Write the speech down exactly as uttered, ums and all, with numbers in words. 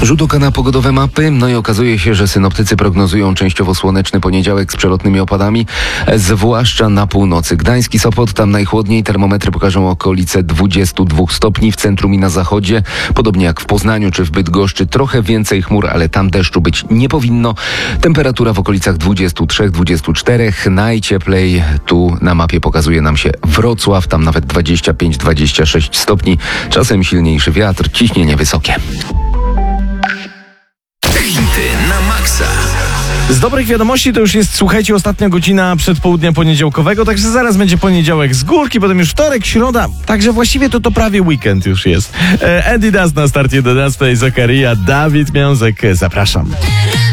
Rzut oka na pogodowe mapy, no i okazuje się, że synoptycy prognozują częściowo słoneczny poniedziałek z przelotnymi opadami, zwłaszcza na północy. Gdańsk i Sopot, tam najchłodniej, termometry pokażą okolice dwudziestu dwóch stopni, w centrum i na zachodzie, podobnie jak w Poznaniu czy w Bydgoszczy, trochę więcej chmur, ale tam deszczu być nie powinno. Temperatura w okolicach dwudziestu trzech dwudziestu czterech, najcieplej tu na mapie pokazuje nam się Wrocław, tam nawet dwadzieścia pięć dwadzieścia sześć stopni, czasem silniejszy wiatr, ciśnienie wysokie. Hity na maksa. Z dobrych wiadomości to już jest, słuchajcie, ostatnia godzina przedpołudnia poniedziałkowego, także zaraz będzie poniedziałek z górki, potem już wtorek, środa, także właściwie to to prawie weekend już jest. E, Eddie Dust na starcie do Dust, Zakaria, Dawid Miązek, zapraszam.